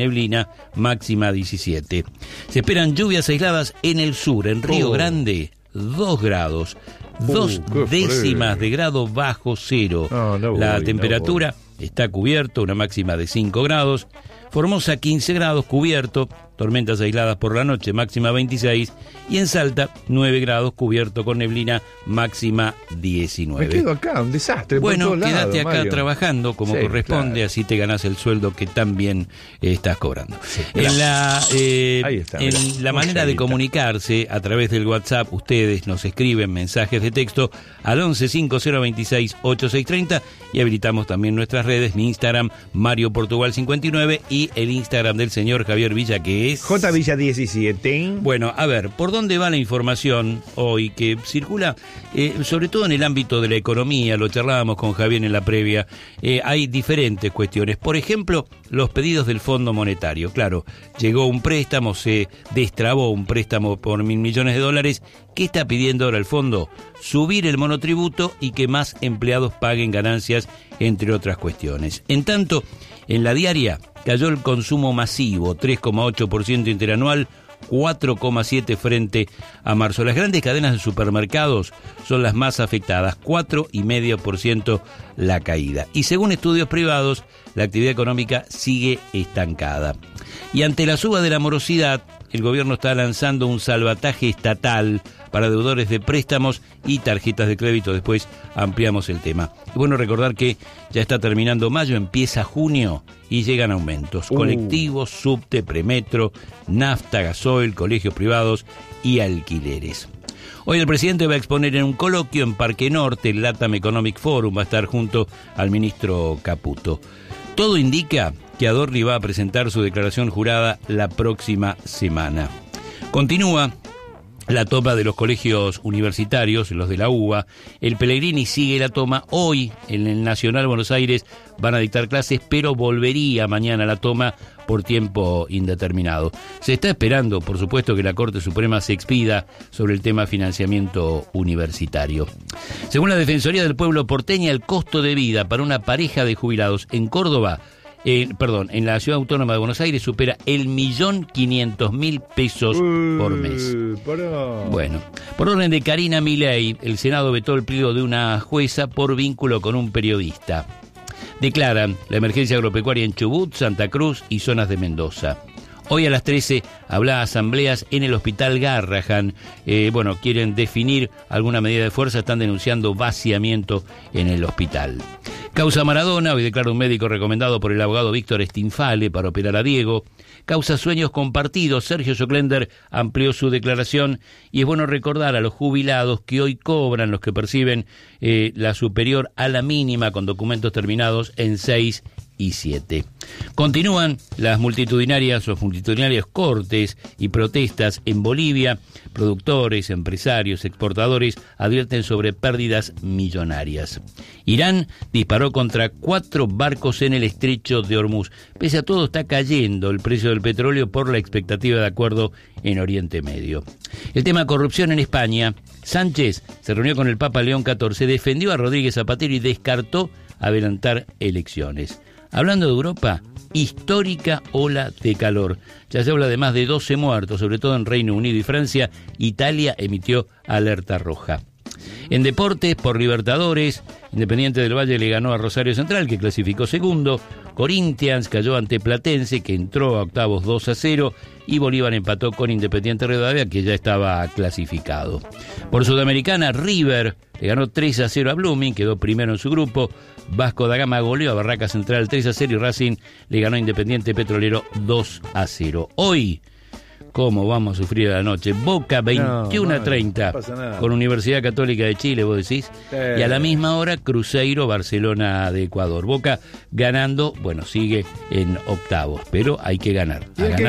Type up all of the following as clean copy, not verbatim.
neblina, máxima 17. Se esperan lluvias aisladas en el sur, en Río Grande, 2 grados. 2 décimas de grado bajo cero. La temperatura está cubierto, una máxima de 5 grados. Formosa 15 grados cubierto, tormentas aisladas por la noche, máxima 26. Y en Salta 9 grados cubierto con neblina, máxima 19. Me quedo acá, un desastre. Bueno, por todos quédate lados, acá Mario, trabajando como corresponde, claro. Así te ganás el sueldo que tan bien estás cobrando. Sí, en la manera de comunicarse a través del WhatsApp, ustedes nos escriben mensajes de texto al 11 5026 8630 y habilitamos también nuestras redes, mi Instagram, Mario Portugal 59 y el Instagram del señor Javier Villa, que es J Villa 17. Bueno, a ver, ¿por dónde va la información hoy que circula? Sobre todo en el ámbito de la economía, lo charlábamos con Javier en la previa, hay diferentes cuestiones. Por ejemplo, los pedidos del Fondo Monetario. Claro, llegó un préstamo, se destrabó un préstamo por $1.000 millones. ¿Qué está pidiendo ahora el fondo? Subir el monotributo y que más empleados paguen ganancias, entre otras cuestiones. En tanto, en la diaria cayó el consumo masivo, 3,8% interanual, 4,7% frente a marzo. Las grandes cadenas de supermercados son las más afectadas, 4,5% la caída. Y según estudios privados, la actividad económica sigue estancada. Y ante la suba de la morosidad, el gobierno está lanzando un salvataje estatal para deudores de préstamos y tarjetas de crédito. Después ampliamos el tema. Es bueno recordar que ya está terminando mayo, empieza junio y llegan aumentos. Colectivos, subte, premetro, nafta, gasoil, colegios privados y alquileres. Hoy el presidente va a exponer en un coloquio en Parque Norte, el LATAM Economic Forum, va a estar junto al ministro Caputo. Todo indica que Adorni va a presentar su declaración jurada la próxima semana. Continúa la toma de los colegios universitarios, los de la UBA. El Pellegrini sigue la toma. Hoy en el Nacional Buenos Aires van a dictar clases, pero volvería mañana la toma por tiempo indeterminado. Se está esperando, por supuesto, que la Corte Suprema se expida sobre el tema financiamiento universitario. Según la Defensoría del Pueblo porteña, el costo de vida para una pareja de jubilados en Córdoba, en la Ciudad Autónoma de Buenos Aires supera el 1.500.000 pesos por mes. Bueno, por orden de Karina Milei, el Senado vetó el pliego de una jueza por vínculo con un periodista. Declaran la emergencia agropecuaria en Chubut, Santa Cruz y zonas de Mendoza. Hoy a las 13 habrá asambleas en el Hospital Garrahan. Quieren definir alguna medida de fuerza, están denunciando vaciamiento en el hospital. Causa Maradona, hoy declara un médico recomendado por el abogado Víctor Stinfale para operar a Diego. Causa Sueños Compartidos, Sergio Soclender amplió su declaración y es bueno recordar a los jubilados que hoy cobran, los que perciben la superior a la mínima con documentos terminados en 6 y 7. Continúan las multitudinarias cortes y protestas en Bolivia. Productores, empresarios, exportadores advierten sobre pérdidas millonarias. Irán disparó contra 4 barcos en el estrecho de Hormuz. Pese a todo, está cayendo el precio del petróleo por la expectativa de acuerdo en Oriente Medio. El tema corrupción en España. Sánchez se reunió con el Papa León XIV, defendió a Rodríguez Zapatero y descartó adelantar elecciones. Hablando de Europa, histórica ola de calor. Ya se habla de más de 12 muertos, sobre todo en Reino Unido y Francia. Italia emitió alerta roja. En deportes, por Libertadores, Independiente del Valle le ganó a Rosario Central, que clasificó segundo. Corinthians cayó ante Platense, que entró a octavos 2-0. Y Bolívar empató con Independiente Rivadavia, que ya estaba clasificado. Por Sudamericana, River le ganó 3-0 a Blooming, quedó primero en su grupo. Vasco da Gama goleó a Barraca Central 3-0 y Racing le ganó a Independiente Petrolero 2-0. Hoy, ¿cómo vamos a sufrir la noche? Boca 21:30 con Universidad Católica de Chile, vos decís. Y a la misma hora, Cruzeiro, Barcelona de Ecuador. Boca ganando, sigue en octavos, pero hay que ganar.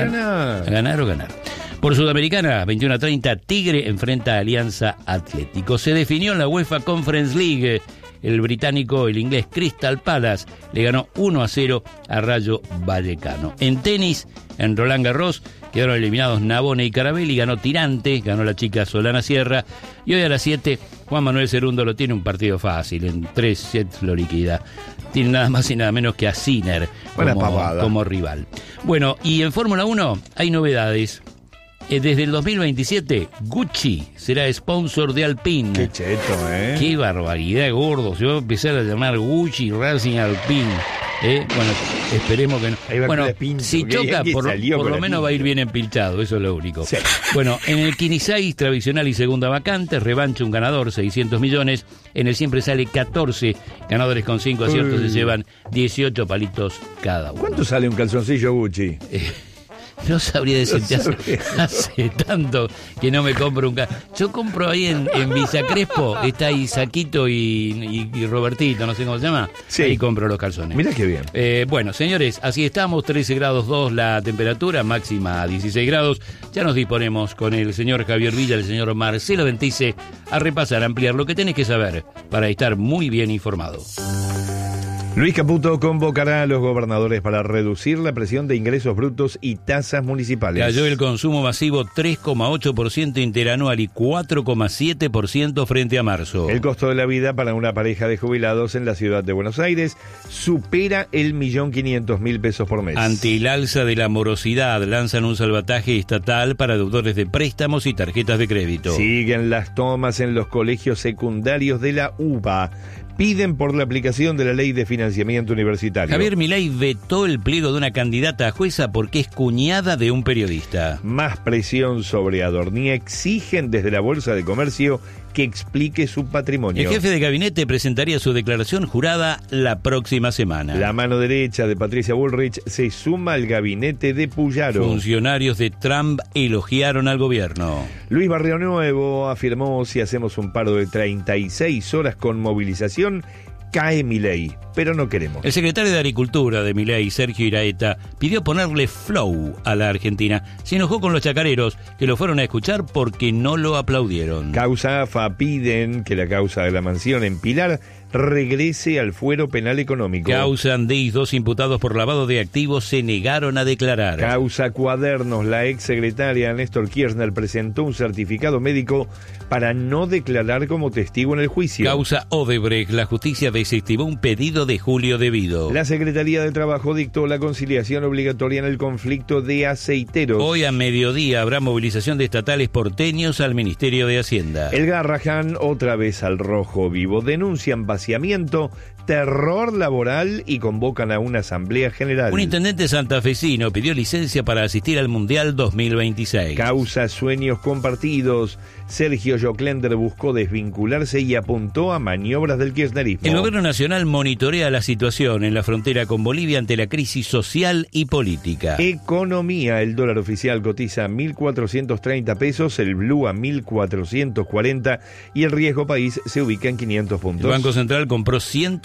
A ganar o ganar. Por Sudamericana, 21:30, Tigre enfrenta a Alianza Atlético. Se definió en la UEFA Conference League. el británico, el inglés Crystal Palace le ganó 1-0 a Rayo Vallecano. En tenis, en Roland Garros, quedaron eliminados Navone y Carabelli, ganó Tirante, ganó la chica Solana Sierra, y hoy a las 7 Juan Manuel Cerúndolo tiene un partido fácil, en 3 sets lo liquida. Tiene nada más y nada menos que a Sinner como rival. Bueno, y en Fórmula 1 hay novedades. Desde el 2027, Gucci será sponsor de Alpine. Qué cheto, ¿eh? Qué barbaridad, gordo. Se va a empezar a llamar Gucci Racing Alpine. Bueno, esperemos que no. Bueno, si choca, por lo menos va a ir bien empilchado, eso es lo único. Sí. Bueno, en el 16, tradicional y segunda vacante, revancha un ganador, 600 millones. En el siempre sale 14 ganadores con 5 aciertos, se llevan 18 palitos cada uno. ¿Cuánto sale un calzoncillo Gucci? No sabría decirte, hace tanto que no me compro un Yo compro ahí en Villa Crespo, está ahí Saquito y Robertito, no sé cómo se llama. Sí. Ahí compro los calzones. Mira qué bien. Bueno, señores, así estamos, 13 grados 2 la temperatura, máxima a 16 grados. Ya nos disponemos con el señor Javier Villa, el señor Marcelo Ventice, a repasar, a ampliar lo que tenés que saber para estar muy bien informado. Luis Caputo convocará a los gobernadores para reducir la presión de ingresos brutos y tasas municipales. Cayó el consumo masivo 3,8% interanual y 4,7% frente a marzo. El costo de la vida para una pareja de jubilados en la ciudad de Buenos Aires supera el 1.500.000 pesos por mes. Ante el alza de la morosidad, lanzan un salvataje estatal para deudores de préstamos y tarjetas de crédito. Siguen las tomas en los colegios secundarios de la UBA. Piden por la aplicación de la ley de financiamiento universitario. Javier Milei vetó el pliego de una candidata a jueza porque es cuñada de un periodista. Más presión sobre Adorni. Exigen desde la Bolsa de Comercio que explique su patrimonio. El jefe de gabinete presentaría su declaración jurada la próxima semana. La mano derecha de Patricia Bullrich se suma al gabinete de Puyaro. Funcionarios de Trump elogiaron al gobierno. Luis Barrionuevo afirmó: si hacemos un paro de 36 horas con movilización, cae Milei, pero no queremos. El secretario de Agricultura de Milei, Sergio Iraeta, pidió ponerle flow a la Argentina. Se enojó con los chacareros, que lo fueron a escuchar porque no lo aplaudieron. Causa AFA piden que la causa de la mansión en Pilar regrese al fuero penal económico. Causa Andís, 2 imputados por lavado de activos se negaron a declarar. Causa Cuadernos, la exsecretaria Néstor Kirchner presentó un certificado médico para no declarar como testigo en el juicio. Causa Odebrecht, la justicia desestimó un pedido de Julio Devido. La Secretaría de Trabajo dictó la conciliación obligatoria en el conflicto de aceiteros. Hoy a mediodía habrá movilización de estatales porteños al Ministerio de Hacienda. El Garrahan otra vez al rojo vivo. Denuncian vaciamiento, terror laboral y convocan a una asamblea general. Un intendente santafesino pidió licencia para asistir al Mundial 2026. Causa sueños compartidos. Sergio Joclender buscó desvincularse y apuntó a maniobras del kirchnerismo. El gobierno nacional monitorea la situación en la frontera con Bolivia ante la crisis social y política. Economía, el dólar oficial cotiza a 1.430 pesos, el blue a 1.440 y el riesgo país se ubica en 500 puntos. El Banco Central compró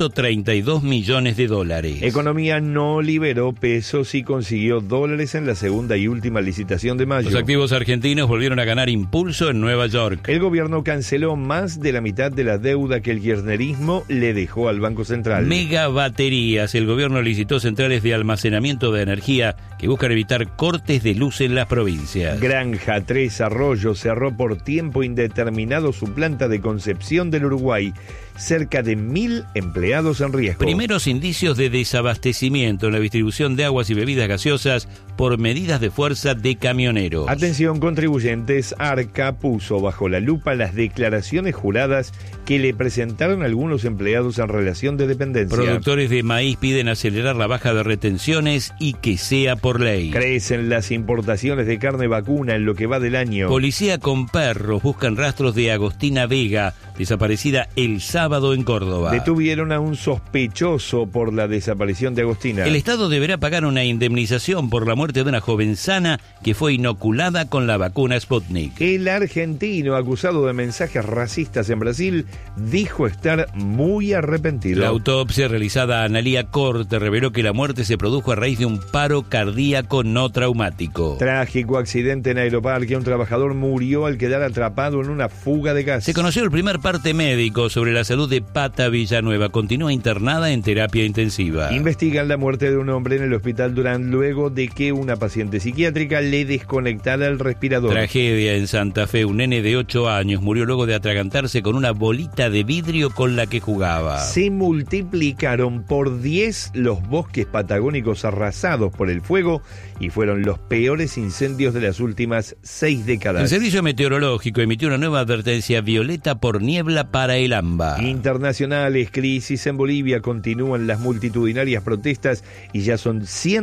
132 millones de dólares. Economía no liberó pesos y consiguió dólares en la segunda y última licitación de mayo. Los activos argentinos volvieron a ganar impulso en Nueva York. El gobierno canceló más de la mitad de la deuda que el kirchnerismo le dejó al Banco Central. Megabaterías. El gobierno licitó centrales de almacenamiento de energía que buscan evitar cortes de luz en las provincias. Granja Tres Arroyos cerró por tiempo indeterminado su planta de Concepción del Uruguay. Cerca de 1.000 empleados en riesgo. Primeros indicios de desabastecimiento en la distribución de aguas y bebidas gaseosas por medidas de fuerza de camioneros. Atención contribuyentes, Arca puso bajo la lupa las declaraciones juradas que le presentaron algunos empleados en relación de dependencia. Productores de maíz piden acelerar la baja de retenciones y que sea por ley. Crecen las importaciones de carne vacuna en lo que va del año. Policía con perros buscan rastros de Agostina Vega, desaparecida el sábado en Córdoba. Detuvieron a un sospechoso por la desaparición de Agostina. El Estado deberá pagar una indemnización por la muerte de una jovenzana que fue inoculada con la vacuna Sputnik. El argentino acusado de mensajes racistas en Brasil dijo estar muy arrepentido. La autopsia realizada a Analía Corte reveló que la muerte se produjo a raíz de un paro cardíaco no traumático. Trágico accidente en Aeroparque. Un trabajador murió al quedar atrapado en una fuga de gas. Se conoció el primer parte médico sobre la salud de Pata Villanueva. Continúa internada en terapia intensiva. Investigan la muerte de un hombre en el Hospital Durán luego de que una paciente psiquiátrica le desconectara el respirador. Tragedia en Santa Fe. Un nene de 8 años murió luego de atragantarse con una bolita de vidrio con la que jugaba. Se multiplicaron por 10 los bosques patagónicos arrasados por el fuego y fueron los peores incendios de las últimas 6 décadas. El Servicio Meteorológico emitió una nueva advertencia violeta por niebla para el AMBA. Internacionales, crisis en Bolivia, continúan las multitudinarias protestas y ya son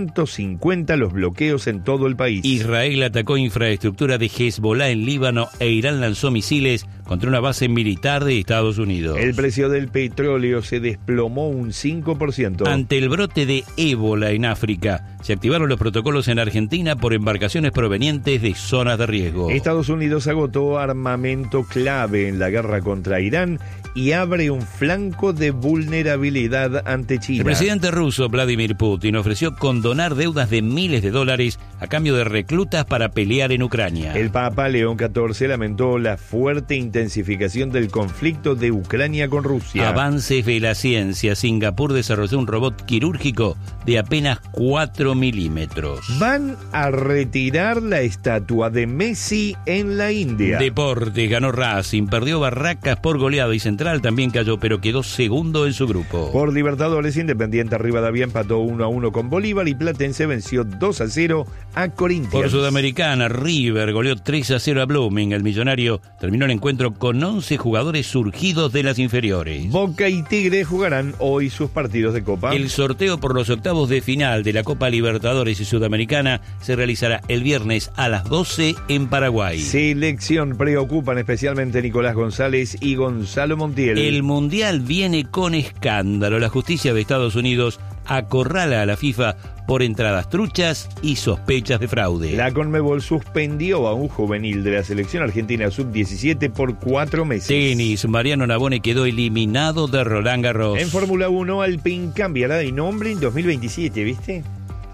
150 los bloqueos en todo el país. Israel atacó infraestructura de Hezbollah en Líbano e Irán lanzó misiles contra una base militar de Estados Unidos. El precio del petróleo se desplomó un 5%. Ante el brote de ébola en África, se activaron los protocolos en Argentina por embarcaciones provenientes de zonas de riesgo. Estados Unidos agotó armamento clave en la guerra contra Irán y abre un flanco de vulnerabilidad ante China. El presidente ruso Vladimir Putin ofreció condonar deudas de miles de dólares a cambio de reclutas para pelear en Ucrania. El Papa León XIV lamentó la fuerte intensificación del conflicto de Ucrania con Rusia. Avances de la ciencia. Singapur desarrolló un robot quirúrgico de apenas 4 milímetros. Van a retirar la estatua de Messi en la India. Deportes, ganó Racing, perdió Barracas por goleada y Central también cayó, pero quedó segundo en su grupo. Por Libertadores, Independiente Rivadavia empató 1-1 con Bolívar y Platense venció 2-0 a Corinthians. Por Sudamericana, River goleó 3-0 a Blooming. El millonario terminó el encuentro con 11 jugadores surgidos de las inferiores. Boca y Tigre jugarán hoy sus partidos de Copa. El sorteo por los octavos de final de la Copa Libertadores y Sudamericana se realizará el viernes a las 12 en Paraguay. Selección preocupan especialmente Nicolás González y Gonzalo Montiel. El Mundial viene con escándalo. La justicia de Estados Unidos acorrala a la FIFA por entradas truchas y sospechas de fraude. La Conmebol suspendió a un juvenil de la selección argentina sub-17 por 4 meses. Tenis, Mariano Navone quedó eliminado de Roland Garros. En Fórmula 1, Alpine cambiará de nombre en 2027, ¿viste?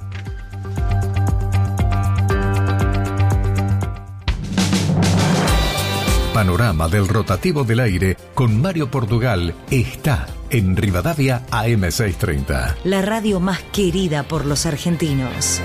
Panorama del rotativo del aire con Mario Portugal está en Rivadavia AM630. La radio más querida por los argentinos.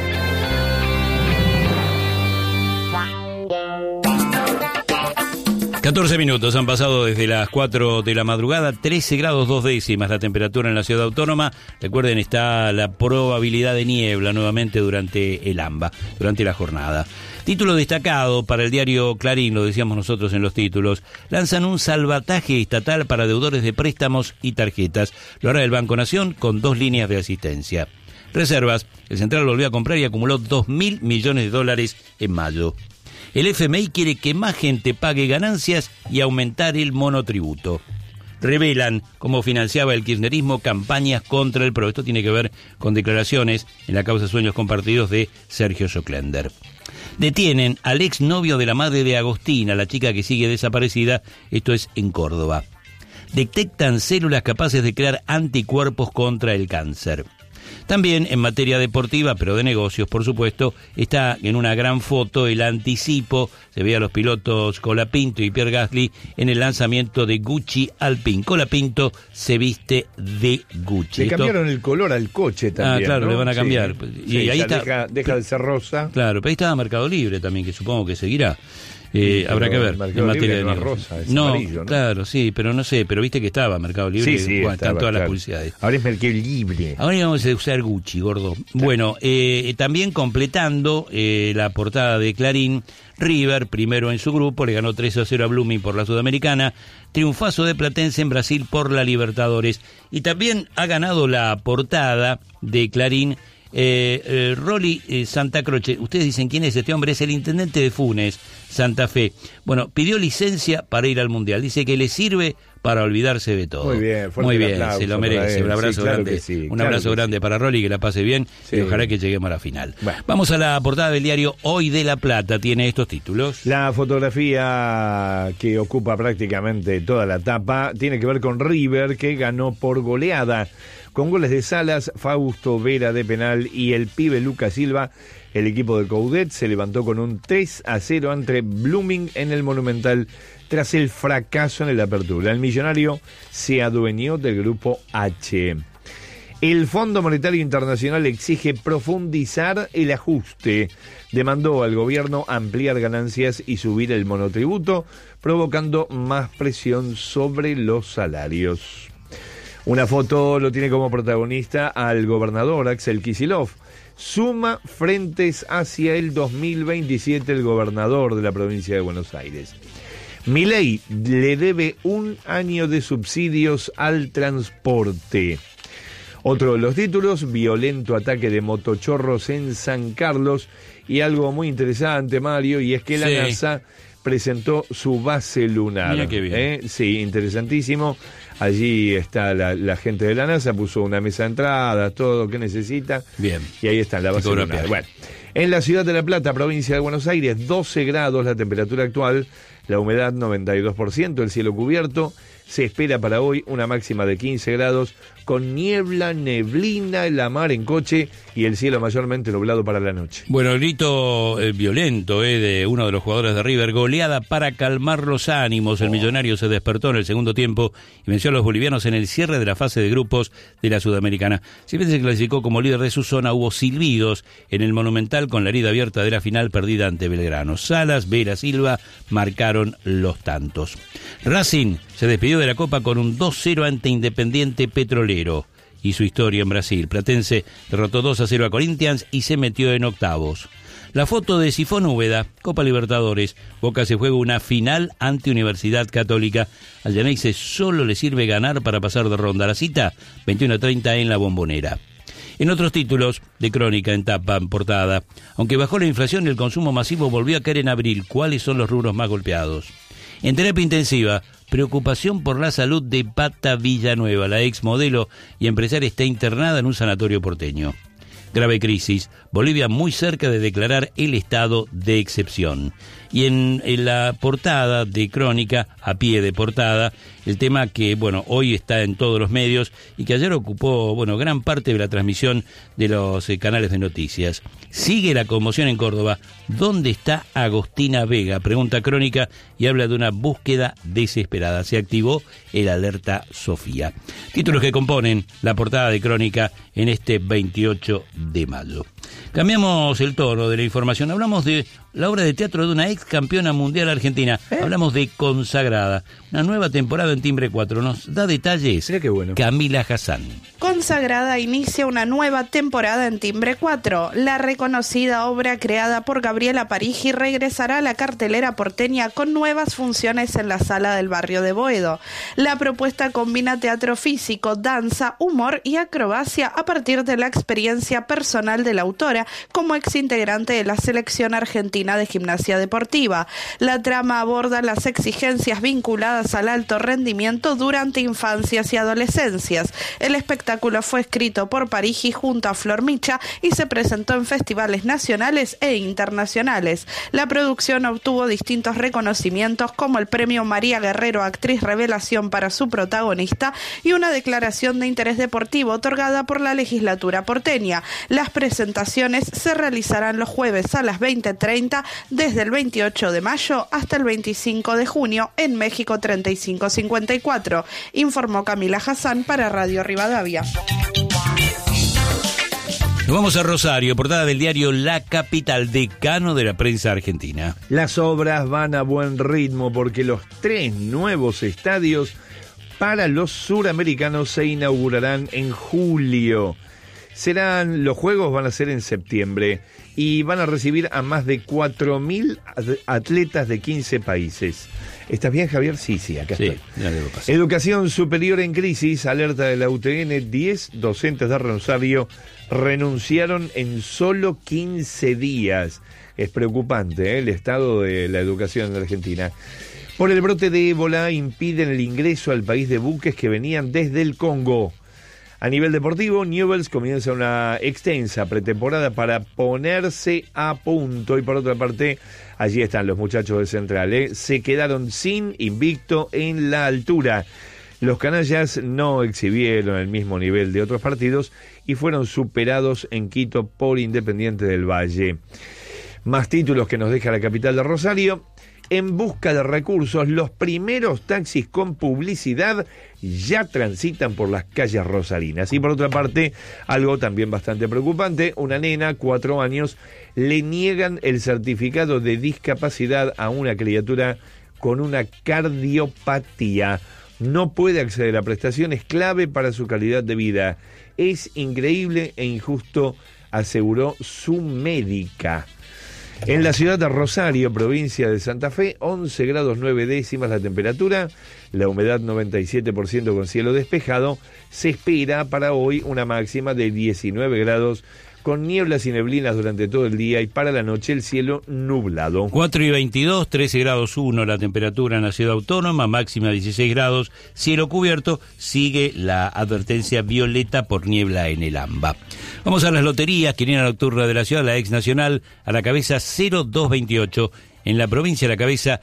...14 han pasado desde las 4 de la madrugada... 13 grados 2 décimas la temperatura en la ciudad autónoma... Recuerden, está la probabilidad de niebla nuevamente durante el AMBA... durante la jornada. Título destacado para el diario Clarín, lo decíamos nosotros en los títulos... lanzan un salvataje estatal para deudores de préstamos y tarjetas... Lo hará el Banco Nación con 2 líneas de asistencia. Reservas, el Central volvió a comprar y acumuló $2.000 millones en mayo. El FMI quiere que más gente pague ganancias y aumentar el monotributo. Revelan cómo financiaba el kirchnerismo campañas contra el PRO. Esto tiene que ver con declaraciones en la causa Sueños Compartidos de Sergio Soclender. Detienen al exnovio de la madre de Agostina, la chica que sigue desaparecida. Esto es en Córdoba. Detectan células capaces de crear anticuerpos contra el cáncer. También en materia deportiva, pero de negocios, por supuesto, está en una gran foto el anticipo. Se ve a los pilotos Colapinto y Pierre Gasly en el lanzamiento de Gucci Alpine. Colapinto se viste de Gucci. Le cambiaron el color al coche también. Ah, claro, ¿no? le van a cambiar. Sí, Y sí, ahí está. Deja de ser rosa. Claro, pero ahí estaba Mercado Libre también, que supongo que seguirá. Habrá que ver en materia de no negocio. rosa, es amarillo, ¿no? Claro, sí, pero no sé, pero viste que estaba Mercado Libre, Sí, están estaba, todas las claro. publicidades. Ahora es Mercado Libre. Ahora íbamos a usar Gucci, gordo. Bueno, también completando la portada de Clarín, River, primero en su grupo, le ganó 3-0 a Blooming por la Sudamericana, triunfazo de Platense en Brasil por la Libertadores, y también ha ganado la portada de Clarín Rolly Santa Croce. Ustedes dicen quién es este hombre, es el intendente de Funes, Santa Fe. Bueno, pidió licencia para ir al Mundial, dice que le sirve para olvidarse de todo. Muy bien, fuerte muy bien, aplauso se lo para merece. él. Un abrazo Sí, claro grande, que sí, un claro abrazo que grande sí. para Rolly, que la pase bien, Sí. y ojalá que lleguemos a la final. Bueno. Vamos a la portada del diario Hoy de La Plata, tiene estos títulos. La fotografía que ocupa prácticamente toda la tapa tiene que ver con River, que ganó por goleada. Con goles de Salas, Fausto Vera de penal y el pibe Lucas Silva, El equipo de Coudet se levantó con un 3-0 ante Blooming en el Monumental tras el fracaso en el Apertura. El millonario se adueñó del grupo H. El Fondo Monetario Internacional exige profundizar el ajuste. Demandó al gobierno ampliar ganancias y subir el monotributo, provocando más presión sobre los salarios. Una foto lo tiene como protagonista al gobernador Axel Kicillof. Suma frentes hacia el 2027 el gobernador de la provincia de Buenos Aires. Milei le debe 1 año de subsidios al transporte. Otro de los títulos, violento ataque de motochorros en San Carlos. Y algo muy interesante, Mario, y es que la NASA presentó su base lunar. Mira qué bien. Sí, interesantísimo. Allí está la gente de la NASA, puso una mesa de entrada, todo lo que necesita. Bien. Y ahí está la base lunar. Bueno, en la ciudad de La Plata, provincia de Buenos Aires, 12 grados la temperatura actual, la humedad 92%, el cielo cubierto. Se espera para hoy una máxima de 15 grados, con niebla, neblina, la mar en coche y el cielo mayormente nublado para la noche. Bueno, el grito violento de uno de los jugadores de River, goleada para calmar los ánimos. El millonario se despertó en el segundo tiempo y venció a los bolivianos en el cierre de la fase de grupos de la Sudamericana. Si bien se clasificó como líder de su zona, hubo silbidos en el Monumental con la herida abierta de la final perdida ante Belgrano. Salas, Vera, Silva marcaron los tantos. Racing se despidió de la Copa con un 2-0 ante Independiente Petrolero. Y su historia en Brasil. Platense derrotó 2-0 a Corinthians y se metió en octavos. La foto de Sifón Úbeda, Copa Libertadores. Boca se juega una final ante Universidad Católica. Al Llaneise solo le sirve ganar para pasar de ronda. La cita, 21:30 en La Bombonera. En otros títulos de Crónica en tapa, en portada. Aunque bajó la inflación, el consumo masivo volvió a caer en abril. ¿Cuáles son los rubros más golpeados? En terapia intensiva, preocupación por la salud de Pata Villanueva. La ex modelo y empresaria está internada en un sanatorio porteño. Grave crisis. Bolivia muy cerca de declarar el estado de excepción. Y en la portada de Crónica, a pie de portada, el tema que, hoy está en todos los medios y que ayer ocupó, gran parte de la transmisión de los canales de noticias. Sigue la conmoción en Córdoba. ¿Dónde está Agostina Vega? Pregunta Crónica y habla de una búsqueda desesperada. Se activó el alerta Sofía. Títulos que componen la portada de Crónica en este 28 de mayo. Cambiamos el tono de la información. Hablamos de la obra de teatro de una ex campeona mundial argentina. Hablamos de Consagrada. Una nueva temporada en Timbre 4. Nos da detalles. Mira qué bueno. Camila Hassan. Consagrada inicia una nueva temporada en Timbre 4. La reconocida obra creada por Gabriela Parigi regresará a la cartelera porteña con nuevas funciones en la Sala del Barrio de Boedo. La propuesta combina teatro físico, danza, humor y acrobacia a partir de la experiencia personal de la autora como exintegrante de la selección argentina de gimnasia deportiva. La trama aborda las exigencias vinculadas al alto rendimiento durante infancias y adolescencias. El espectáculo fue escrito por Parigi junto a Flor Micha y se presentó en festivales nacionales e internacionales. La producción obtuvo distintos reconocimientos como el premio María Guerrero Actriz Revelación para su protagonista y una declaración de interés deportivo otorgada por la legislatura porteña. Las presentaciones se realizarán los jueves a las 20:30 desde el 28 de mayo hasta el 25 de junio en México 3554, informó Camila Hassan para Radio Rivadavia. Nos vamos a Rosario, portada del diario La Capital, decano de la prensa argentina. Las obras van a buen ritmo porque los 3 nuevos estadios para los suramericanos se inaugurarán en julio. Los juegos van a ser en septiembre y van a recibir a más de 4.000 atletas de 15 países. ¿Estás bien, Javier? Sí, acá estoy. Ya debo pasar. Educación superior en crisis, alerta de la UTN, 10 docentes de Rosario renunciaron en solo 15 días. Es preocupante, el estado de la educación en Argentina. Por el brote de ébola impiden el ingreso al país de buques que venían desde el Congo. A nivel deportivo, Newell's comienza una extensa pretemporada para ponerse a punto. Y por otra parte, allí están los muchachos de Central. Se quedaron sin invicto en la altura. Los canallas no exhibieron el mismo nivel de otros partidos y fueron superados en Quito por Independiente del Valle. Más títulos que nos deja la capital de Rosario. En busca de recursos, los primeros taxis con publicidad ya transitan por las calles rosarinas. Y por otra parte, algo también bastante preocupante, una nena, 4 años, le niegan el certificado de discapacidad a una criatura con una cardiopatía. No puede acceder a prestaciones clave para su calidad de vida. Es increíble e injusto, aseguró su médica. En la ciudad de Rosario, provincia de Santa Fe, 11 grados 9 décimas la temperatura, la humedad 97% con cielo despejado. Se espera para hoy una máxima de 19 grados con nieblas y neblinas durante todo el día y para la noche el cielo nublado. 4:22, 13 grados 1 la temperatura en la ciudad autónoma, máxima 16 grados, cielo cubierto, sigue la advertencia violeta por niebla en el AMBA. Vamos a las loterías, quiniela nocturna de la ciudad, la ex nacional, a la cabeza 0228, en la provincia a la cabeza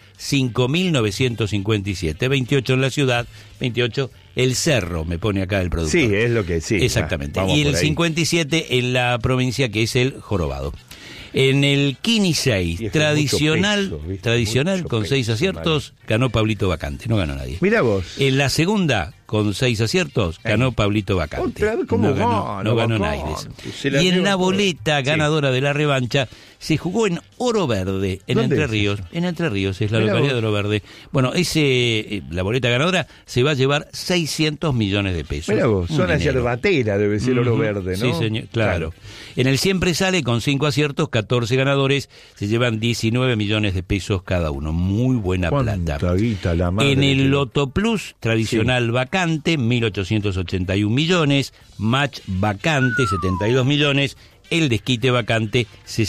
5.957, 28 en la ciudad, 28 el Cerro, me pone acá el productor. Sí, es lo que sí. Exactamente. Y el 57 en la provincia que es el Jorobado. En el Kini 6, tradicional con 6 aciertos, ganó Pablito Bacante, no ganó nadie. Mirá vos. En la segunda, con 6 aciertos, ganó Pablito Bacante. Otra vez, ¿cómo no ganó Naires. Y en la boleta ganadora de la revancha, se jugó en Oro Verde, en Entre Ríos. En Entre Ríos, es la localidad de Oro Verde. Bueno, la boleta ganadora se va a llevar 600 millones de pesos. Mirá vos, zona yerbatera debe ser Oro Verde, ¿no? Sí, señor, claro. En el Siempre Sale, con 5 aciertos, 14 ganadores, se llevan 19 millones de pesos cada uno. Muy buena plata. Guita, la madre en el Loto Plus, tradicional vacante, 1.881 millones, match vacante, 72 millones, el desquite vacante,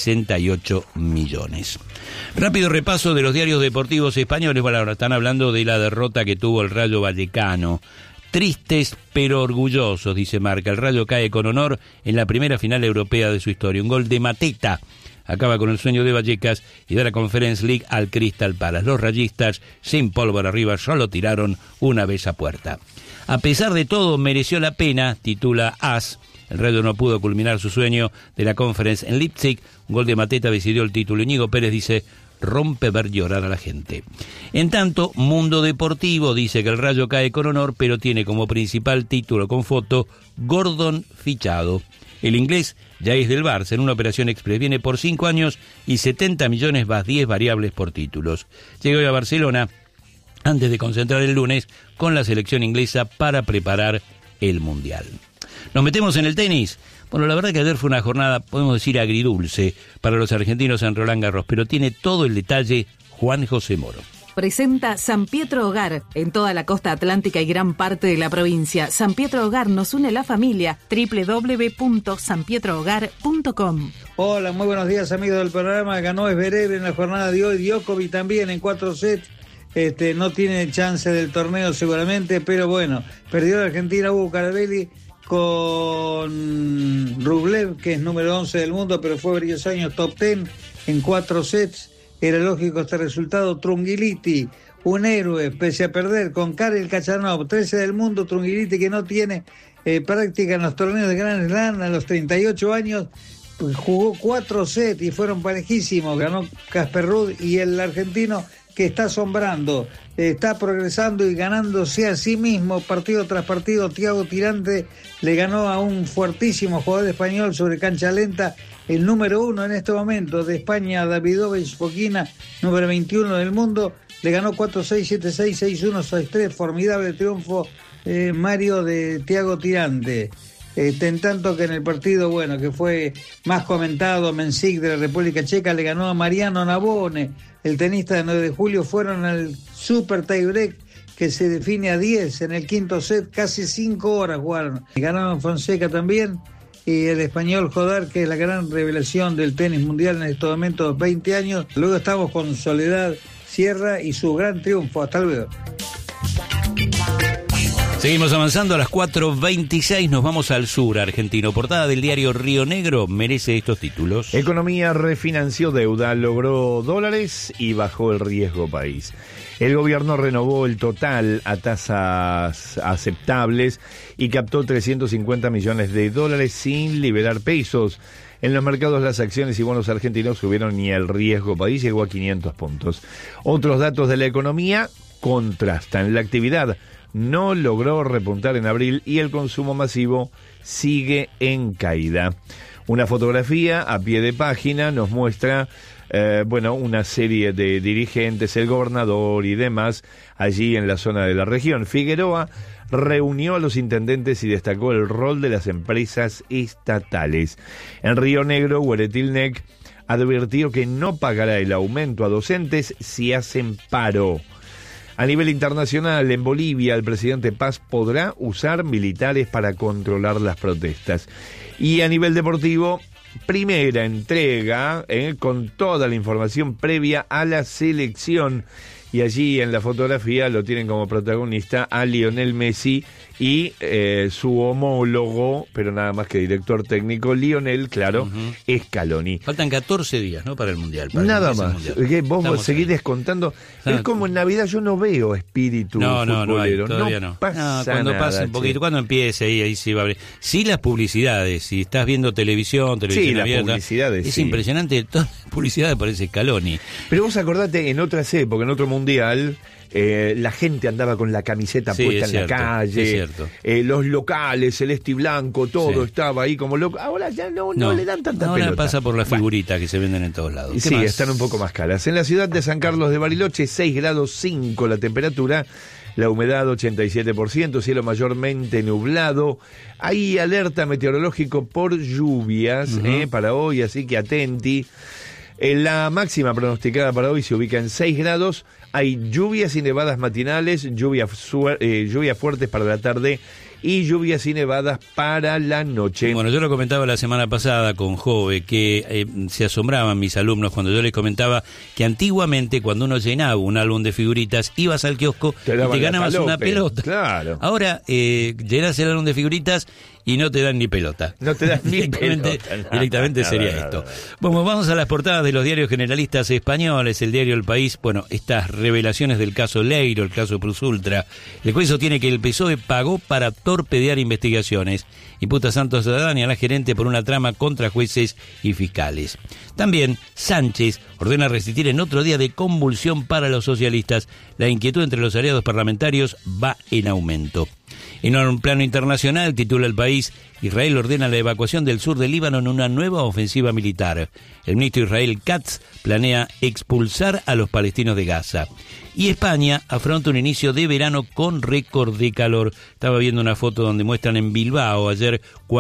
68 millones. Rápido repaso de los diarios deportivos españoles. Bueno, ahora están hablando de la derrota que tuvo el Rayo Vallecano. Tristes pero orgullosos, dice Marca. El Rayo cae con honor en la primera final europea de su historia. Un gol de Mateta acaba con el sueño de Vallecas y da la Conference League al Crystal Palace. Los rayistas, sin pólvora arriba, solo tiraron una vez a puerta. A pesar de todo, mereció la pena, titula AS. El Rayo no pudo culminar su sueño de la Conference en Leipzig. Un gol de Mateta decidió el título. Íñigo Pérez dice: rompe ver llorar a la gente. En tanto, Mundo Deportivo dice que el Rayo cae con honor, pero tiene como principal título con foto Gordon fichado. El inglés ya es del Barça en una operación express. Viene por 5 años y 70 millones más 10 variables por títulos. Llega hoy a Barcelona antes de concentrar el lunes con la selección inglesa para preparar el Mundial. Nos metemos en el tenis. Bueno, la verdad que ayer fue una jornada, podemos decir, agridulce para los argentinos en Roland Garros, pero tiene todo el detalle Juan José Moro. Presenta San Pietro Hogar en toda la costa atlántica y gran parte de la provincia. San Pietro Hogar nos une la familia. www.sanpietrohogar.com. Hola, muy buenos días, amigos del programa. Ganó Zverev en la jornada de hoy, Djokovic también en 4 sets. No tiene chance del torneo seguramente, pero bueno, perdió la Argentina Hugo Carabelli con Rublev, que es número 11 del mundo, pero fue varios años top 10 en 4 sets. Era lógico este resultado. Trungelliti, un héroe, pese a perder con Karel Khachanov, 13 del mundo. Trungelliti, que no tiene práctica en los torneos de Grand Slam a los 38 años, jugó 4 sets y fueron parejísimos. Ganó Casper Ruud, y el argentino, que está asombrando, está progresando y ganándose a sí mismo partido tras partido. Thiago Tirante le ganó a un fuertísimo jugador español sobre cancha lenta, el número 1 en este momento de España, Davidovich Fokina, número 21 del mundo, le ganó 4-6, 7-6, 6-1, 6-3, formidable triunfo, Mario, de Thiago Tirante. En tanto que en el partido, bueno, que fue más comentado, Mensik de la República Checa le ganó a Mariano Navone, el tenista de 9 de julio, fueron al super tiebreak que se define a 10 en el quinto set, casi 5 horas jugaron. Ganaron Fonseca también, y el español Jodar, que es la gran revelación del tenis mundial en estos momentos, 20 años. Luego estamos con Soledad Sierra y su gran triunfo. Hasta luego. Seguimos avanzando a las 4:26, nos vamos al sur argentino. Portada del diario Río Negro merece estos títulos. Economía refinanció deuda, logró dólares y bajó el riesgo país. El gobierno renovó el total a tasas aceptables y captó 350 millones de dólares sin liberar pesos. En los mercados las acciones y bonos argentinos subieron y el riesgo país llegó a 500 puntos. Otros datos de la economía contrastan. La actividad no logró repuntar en abril y el consumo masivo sigue en caída. Una fotografía a pie de página nos muestra una serie de dirigentes, el gobernador y demás, allí en la zona de la región. Figueroa reunió a los intendentes y destacó el rol de las empresas estatales. En Río Negro, Hueretilnec advirtió que no pagará el aumento a docentes si hacen paro. A nivel internacional, en Bolivia, el presidente Paz podrá usar militares para controlar las protestas. Y a nivel deportivo, primera entrega con toda la información previa a la selección. Y allí en la fotografía lo tienen como protagonista a Lionel Messi y su homólogo, pero nada más que director técnico, Lionel, claro, Scaloni. Faltan 14 días, ¿no?, para el Mundial. Nada más. Vos seguís descontando. Es como en Navidad, yo no veo espíritu futbolero. Todavía no. Pasa cuando nada, pase un poquito, cuando empiece, ahí sí va a haber. Sí, las publicidades, si estás viendo televisión sí, abierta, las publicidades, es sí. Impresionante, todas las publicidades parece Scaloni. Pero vos acordate, en otras épocas, en otro Mundial, la gente andaba con la camiseta puesta en la calle, los locales, celeste y blanco, todo estaba ahí como loco. Ahora ya no le dan tanta pelota. Ahora pasa por las figuritas que se venden en todos lados. Sí, están un poco más caras. En la ciudad de San Carlos de Bariloche, 6 grados 5 la temperatura, la humedad 87%, cielo mayormente nublado. Hay alerta meteorológico por lluvias para hoy, así que atenti. La máxima pronosticada para hoy se ubica en 6 grados. Hay lluvias y nevadas matinales, lluvias fuertes para la tarde y lluvias y nevadas para la noche. Bueno, yo lo comentaba la semana pasada con Jove, que se asombraban mis alumnos cuando yo les comentaba que antiguamente cuando uno llenaba un álbum de figuritas, ibas al kiosco y te ganabas una pelota. Claro. Ahora llenas el álbum de figuritas y no te dan ni pelota. No te dan ni pelota. Directamente sería esto. Bueno, vamos a las portadas de los diarios generalistas españoles. El diario El País, estas revelaciones del caso Leiro, el caso Plus Ultra. El juez sostiene que el PSOE pagó para torpedear investigaciones. Imputa a Santos Adán y a la gerente por una trama contra jueces y fiscales. También Sánchez ordena resistir en otro día de convulsión para los socialistas. La inquietud entre los aliados parlamentarios va en aumento. En un plano internacional, titula El País, Israel ordena la evacuación del sur del Líbano en una nueva ofensiva militar. El ministro Israel Katz planea expulsar a los palestinos de Gaza. Y España afronta un inicio de verano con récord de calor. Estaba viendo una foto donde muestran en Bilbao, ayer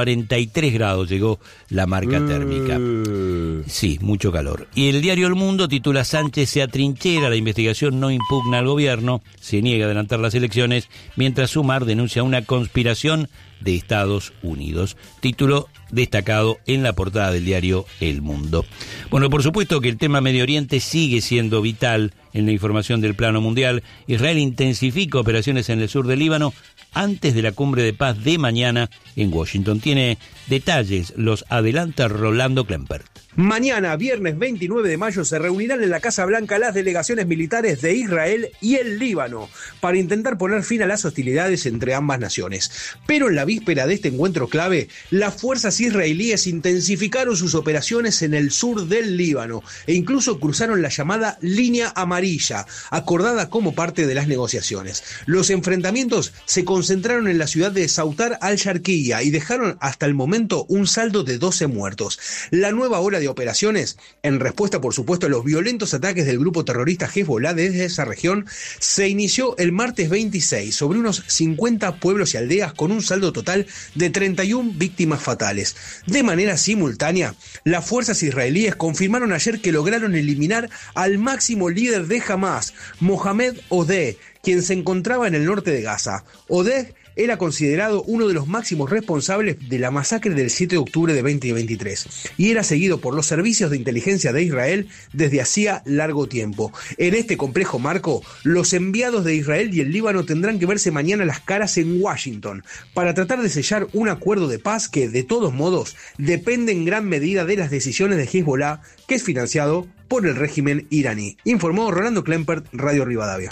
43 grados llegó la marca térmica. Sí, mucho calor. Y el diario El Mundo titula Sánchez se atrinchera, la investigación no impugna al gobierno, se niega a adelantar las elecciones, mientras Sumar denuncia una conspiración de Estados Unidos. Título destacado en la portada del diario El Mundo. Bueno, por supuesto que el tema Medio Oriente sigue siendo vital en la información del plano mundial. Israel intensifica operaciones en el sur del Líbano antes de la cumbre de paz de mañana en Washington. Tiene detalles, los adelanta Rolando Klempert. Mañana, viernes 29 de mayo, se reunirán en la Casa Blanca las delegaciones militares de Israel y el Líbano para intentar poner fin a las hostilidades entre ambas naciones. Pero en la víspera de este encuentro clave, las fuerzas israelíes intensificaron sus operaciones en el sur del Líbano e incluso cruzaron la llamada línea amarilla, acordada como parte de las negociaciones. Los enfrentamientos se concentraron en la ciudad de Sautar al-Sharqiya y dejaron hasta el momento un saldo de 12 muertos. La nueva ola de operaciones, en respuesta por supuesto a los violentos ataques del grupo terrorista Hezbollah desde esa región, se inició el martes 26 sobre unos 50 pueblos y aldeas con un saldo total de 31 víctimas fatales. De manera simultánea, las fuerzas israelíes confirmaron ayer que lograron eliminar al máximo líder de Hamás, Mohamed Odeh, quien se encontraba en el norte de Gaza. Odeh era considerado uno de los máximos responsables de la masacre del 7 de octubre de 2023 y era seguido por los servicios de inteligencia de Israel desde hacía largo tiempo. En este complejo marco, los enviados de Israel y el Líbano tendrán que verse mañana las caras en Washington para tratar de sellar un acuerdo de paz que, de todos modos, depende en gran medida de las decisiones de Hezbollah, que es financiado por el régimen iraní. Informó Rolando Klempert, Radio Rivadavia.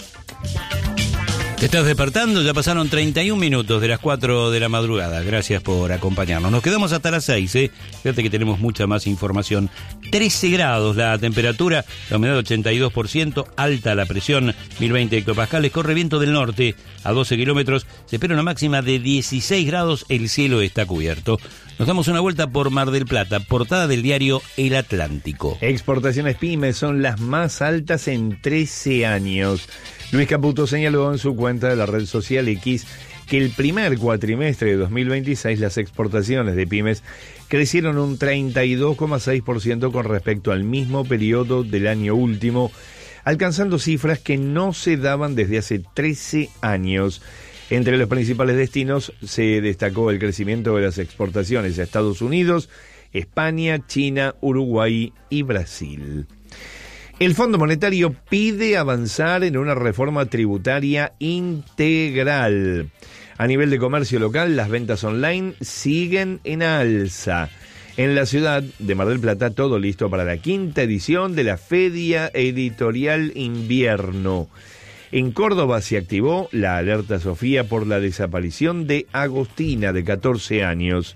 ¿Te estás despertando? Ya pasaron 31 minutos de las 4 de la madrugada. Gracias por acompañarnos. Nos quedamos hasta las 6, ¿eh? Fíjate que tenemos mucha más información. 13 grados la temperatura, la humedad 82%, alta la presión, 1020 hectopascales, corre viento del norte a 12 kilómetros, se espera una máxima de 16 grados, el cielo está cubierto. Nos damos una vuelta por Mar del Plata, portada del diario El Atlántico. Exportaciones pymes son las más altas en 13 años. Luis Caputo señaló en su cuenta de la red social X que el primer cuatrimestre de 2026 las exportaciones de pymes crecieron un 32,6% con respecto al mismo periodo del año último, alcanzando cifras que no se daban desde hace 13 años. Entre los principales destinos se destacó el crecimiento de las exportaciones a Estados Unidos, España, China, Uruguay y Brasil. El Fondo Monetario pide avanzar en una reforma tributaria integral. A nivel de comercio local, las ventas online siguen en alza. En la ciudad de Mar del Plata, todo listo para la 5ª edición de la Feria Editorial Invierno. En Córdoba se activó la alerta Sofía por la desaparición de Agostina, de 14 años.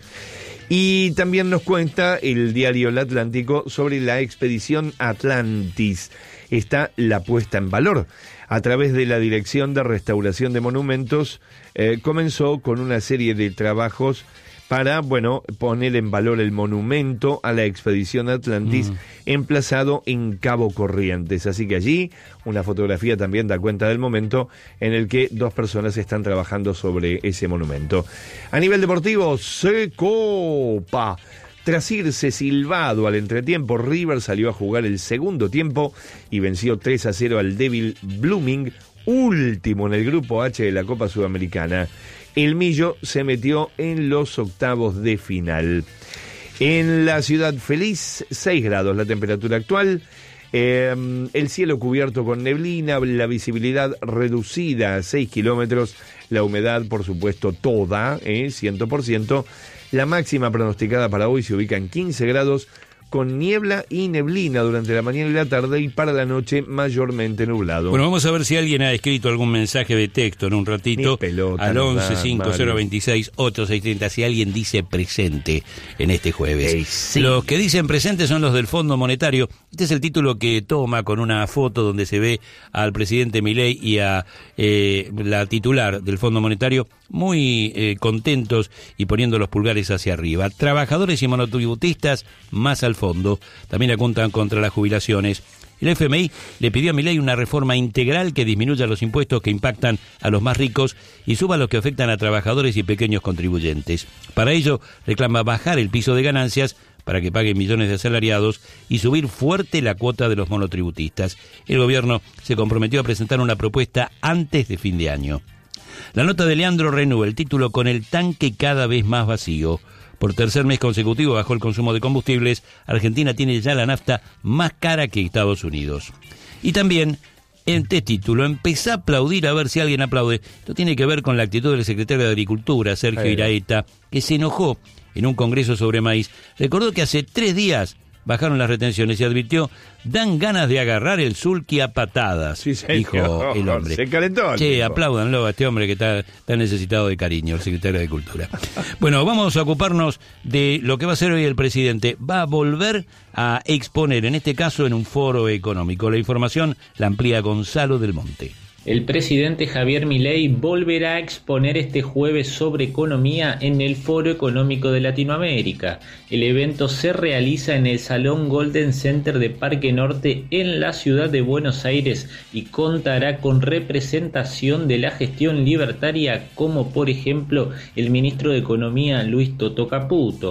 Y también nos cuenta el diario El Atlántico sobre la expedición Atlantis. Está la puesta en valor. A través de la Dirección de Restauración de Monumentos, comenzó con una serie de trabajos para, poner en valor el monumento a la expedición Atlantis, emplazado en Cabo Corrientes. Así que allí, una fotografía también da cuenta del momento en el que 2 personas están trabajando sobre ese monumento. A nivel deportivo, se copa. Tras irse silbado al entretiempo, River salió a jugar el segundo tiempo y venció 3-0 al débil Blooming, último en el grupo H de la Copa Sudamericana. El Millo se metió en los octavos de final. En la ciudad feliz, 6 grados la temperatura actual, el cielo cubierto con neblina, la visibilidad reducida a 6 kilómetros, la humedad por supuesto toda, 100%, la máxima pronosticada para hoy se ubica en 15 grados, con niebla y neblina durante la mañana y la tarde y para la noche mayormente nublado. Bueno, vamos a ver si alguien ha escrito algún mensaje de texto en un ratito al 11-5026-8630, si alguien dice presente en este jueves. Sí. Los que dicen presente son los del Fondo Monetario. Este es el título que toma con una foto donde se ve al presidente Milei y a la titular del Fondo Monetario muy contentos y poniendo los pulgares hacia arriba. Trabajadores y monotributistas más al fondo, también apuntan contra las jubilaciones. El FMI le pidió a Milei una reforma integral que disminuya los impuestos que impactan a los más ricos y suba los que afectan a trabajadores y pequeños contribuyentes. Para ello, reclama bajar el piso de ganancias para que paguen millones de asalariados y subir fuerte la cuota de los monotributistas. El gobierno se comprometió a presentar una propuesta antes de fin de año. La nota de Leandro Renú, el título con el tanque cada vez más vacío. Por tercer mes consecutivo bajó el consumo de combustibles. Argentina tiene ya la nafta más cara que Estados Unidos. Y también, en este título, empecé a aplaudir a ver si alguien aplaude. Esto tiene que ver con la actitud del secretario de Agricultura, Sergio Iraeta, que se enojó en un congreso sobre maíz. Recordó que hace 3 días bajaron las retenciones y advirtió, dan ganas de agarrar el sulky a patadas, sí, dijo el hombre. Se calentó. Che, apláudanlo a este hombre que está necesitado de cariño, el secretario de Cultura. Bueno, vamos a ocuparnos de lo que va a hacer hoy el presidente. Va a volver a exponer, en este caso en un foro económico. La información la amplía Gonzalo del Monte. El presidente Javier Milei volverá a exponer este jueves sobre economía en el Foro Económico de Latinoamérica. El evento se realiza en el Salón Golden Center de Parque Norte en la ciudad de Buenos Aires y contará con representación de la gestión libertaria como por ejemplo el ministro de Economía Luis Toto Caputo.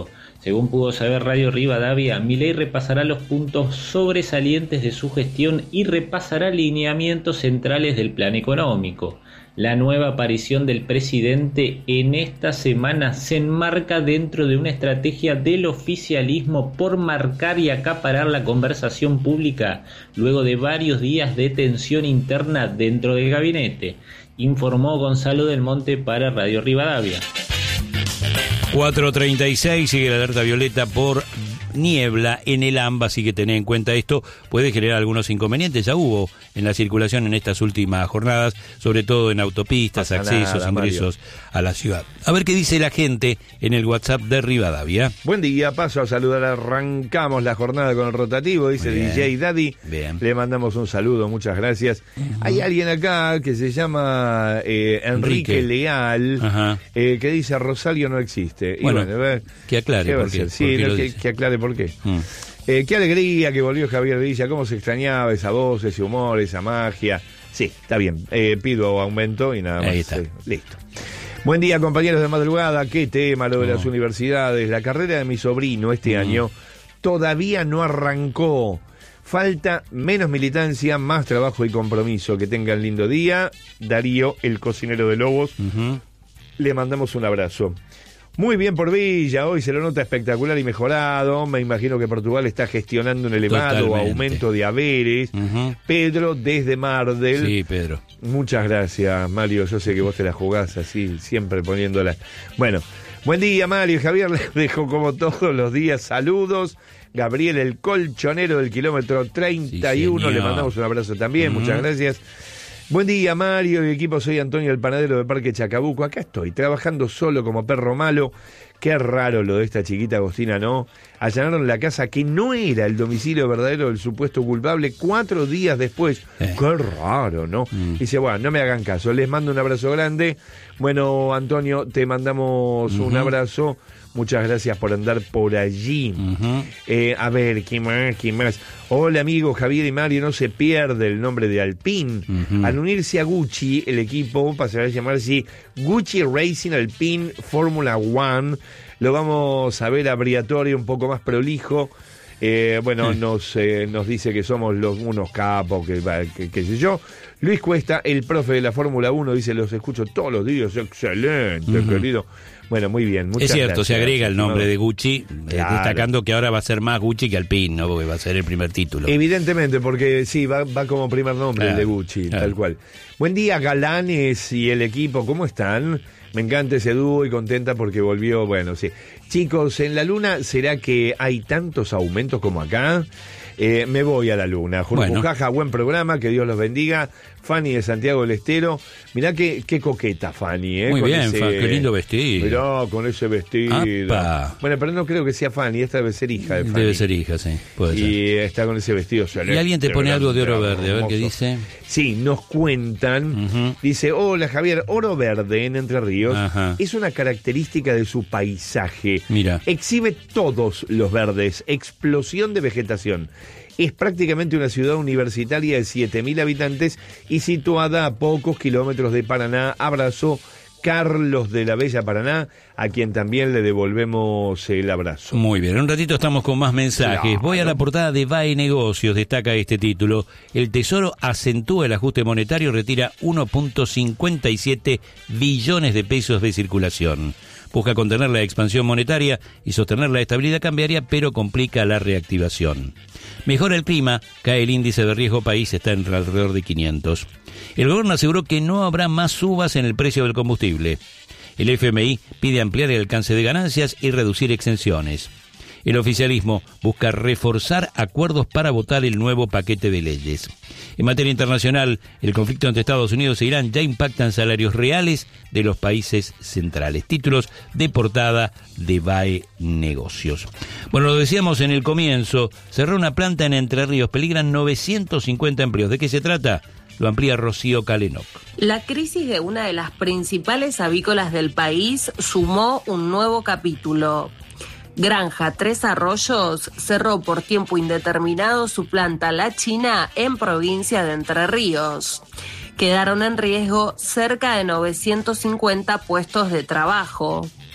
Según pudo saber Radio Rivadavia, Milei repasará los puntos sobresalientes de su gestión y repasará lineamientos centrales del plan económico. La nueva aparición del presidente en esta semana se enmarca dentro de una estrategia del oficialismo por marcar y acaparar la conversación pública luego de varios días de tensión interna dentro del gabinete, informó Gonzalo del Monte para Radio Rivadavia. 4:36, sigue la alerta violeta por niebla en el AMBA, así que tened en cuenta esto, puede generar algunos inconvenientes, ya hubo en la circulación en estas últimas jornadas, sobre todo en autopistas, accesos, ingresos a la ciudad. A ver qué dice la gente en el WhatsApp de Rivadavia. Buen día, paso a saludar, arrancamos la jornada con el rotativo, dice DJ Daddy. Bien. Le mandamos un saludo, muchas gracias. Hay alguien acá que se llama Enrique Leal, que dice Rosario no existe. Bueno, y bueno, que aclare por qué. Sí, que aclare por qué. Qué alegría que volvió Javier Villa, cómo se extrañaba esa voz, ese humor, esa magia. Sí, está bien, pido aumento y nada más. Ahí está. Listo. Buen día, compañeros de madrugada. Qué tema lo de las universidades. La carrera de mi sobrino este año todavía no arrancó. Falta menos militancia, más trabajo y compromiso. Que tengan lindo día. Darío, el cocinero de Lobos. Le mandamos un abrazo. Muy bien por Villa, hoy se lo nota espectacular y mejorado. Me imagino que Portugal está gestionando un elevado aumento de haberes. Pedro, desde Mardel. Sí, Pedro. Muchas gracias, Mario. Yo sé que vos te la jugás así, siempre poniéndola. Bueno, buen día, Mario. Javier les dejo como todos los días saludos. Gabriel, el colchonero del kilómetro 31. Le mandamos un abrazo también. Muchas gracias. Buen día, Mario y equipo, soy Antonio el panadero de Parque Chacabuco. Acá estoy, trabajando solo como perro malo. Qué raro lo de esta chiquita Agostina, ¿no? Allanaron la casa que no era el domicilio verdadero del supuesto culpable 4 días después. Qué raro, ¿no? Dice, bueno, no me hagan caso, les mando un abrazo grande. Bueno, Antonio, te mandamos un abrazo. Muchas gracias por andar por allí. A ver, ¿qué más? Hola, amigos, Javier y Mario, no se pierde el nombre de Alpine. Al unirse a Gucci, el equipo pasará a llamarse Gucci Racing Alpine Fórmula One. Lo vamos a ver abriatorio, un poco más prolijo. Nos dice que somos unos capos, que sé yo. Luis Cuesta, el profe de la Fórmula 1, dice, los escucho todos los días. Excelente, querido. Bueno, muy bien. Muchas es cierto, gracias, se agrega el nombre de Gucci, claro. Destacando que ahora va a ser más Gucci que Alpine, ¿no? Porque va a ser el primer título. Evidentemente, porque sí, va como primer nombre el de Gucci, claro. Tal cual. Buen día, Galanes y el equipo, ¿cómo están? Me encanta ese dúo y contenta porque volvió, bueno, sí. Chicos, en la Luna, ¿será que hay tantos aumentos como acá? Me voy a la Luna. Jurjujaja, buen programa, que Dios los bendiga. Fanny de Santiago del Estero. Mirá qué coqueta Fanny, Muy con bien, qué lindo vestido. Mirá, con ese vestido. ¡Apa! Bueno, pero no creo que sea Fanny, esta debe ser hija de Fanny. Debe ser hija, sí, puede ser. Y está con ese vestido. Y alguien te pone algo de oro verde, a ver qué dice. Sí, nos cuentan. Dice, hola Javier, oro verde en Entre Ríos es una característica de su paisaje. Mira. Exhibe todos los verdes, explosión de vegetación. Es prácticamente una ciudad universitaria de 7.000 habitantes y situada a pocos kilómetros de Paraná. Abrazo, Carlos de la Bella Paraná, a quien también le devolvemos el abrazo. Muy bien, en un ratito estamos con más mensajes. Claro. Voy a la portada de VAE Negocios, destaca este título. El Tesoro acentúa el ajuste monetario, retira 1.57 billones de pesos de circulación. Busca contener la expansión monetaria y sostener la estabilidad cambiaria, pero complica la reactivación. Mejora el clima, cae el índice de riesgo país, está en alrededor de 500. El gobierno aseguró que no habrá más subas en el precio del combustible. El FMI pide ampliar el alcance de ganancias y reducir exenciones. El oficialismo busca reforzar acuerdos para votar el nuevo paquete de leyes. En materia internacional, el conflicto entre Estados Unidos e Irán ya impacta en salarios reales de los países centrales. Títulos de portada de VAE Negocios. Bueno, lo decíamos en el comienzo, cerró una planta en Entre Ríos, peligran 950 empleos. ¿De qué se trata? Lo amplía Rocío Calenoc. La crisis de una de las principales avícolas del país sumó un nuevo capítulo. Granja Tres Arroyos cerró por tiempo indeterminado su planta La China en provincia de Entre Ríos. Quedaron en riesgo cerca de 950 puestos de trabajo.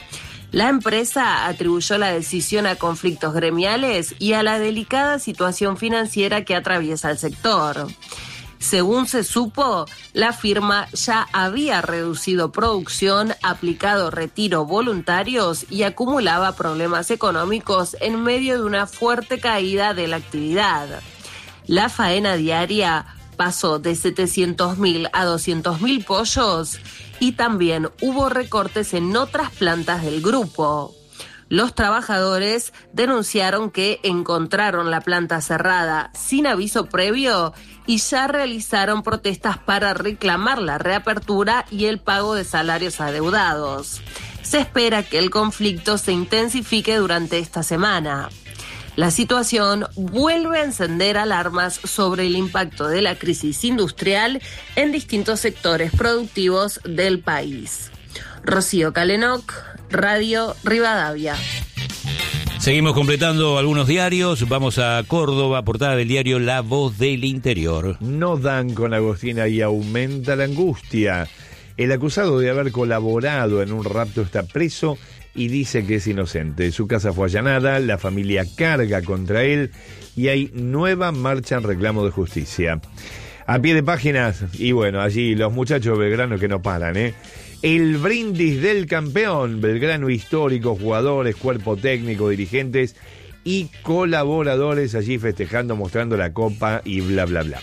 La empresa atribuyó la decisión a conflictos gremiales y a la delicada situación financiera que atraviesa el sector. Según se supo, la firma ya había reducido producción, aplicado retiro voluntarios y acumulaba problemas económicos en medio de una fuerte caída de la actividad. La faena diaria pasó de 700.000 a 200.000 pollos y también hubo recortes en otras plantas del grupo. Los trabajadores denunciaron que encontraron la planta cerrada sin aviso previo y ya realizaron protestas para reclamar la reapertura y el pago de salarios adeudados. Se espera que el conflicto se intensifique durante esta semana. La situación vuelve a encender alarmas sobre el impacto de la crisis industrial en distintos sectores productivos del país. Rocío Calenoc, Radio Rivadavia. Seguimos completando algunos diarios. Vamos a Córdoba, portada del diario La Voz del Interior. No dan con Agostina y aumenta la angustia. El acusado de haber colaborado en un rapto está preso y dice que es inocente. Su casa fue allanada, la familia carga contra él y hay nueva marcha en reclamo de justicia. A pie de páginas, y bueno, allí los muchachos Belgrano que no paran, El brindis del campeón, Belgrano histórico, jugadores, cuerpo técnico, dirigentes y colaboradores allí festejando, mostrando la copa y bla, bla, bla.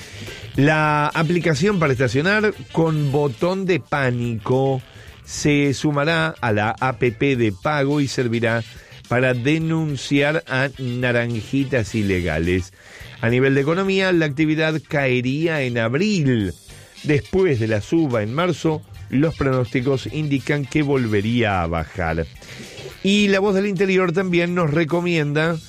La aplicación para estacionar con botón de pánico se sumará a la APP de pago y servirá para denunciar a naranjitas ilegales. A nivel de economía, la actividad caería en abril. Después de la suba en marzo, los pronósticos indican que volvería a bajar. Y La Voz del Interior también nos recomienda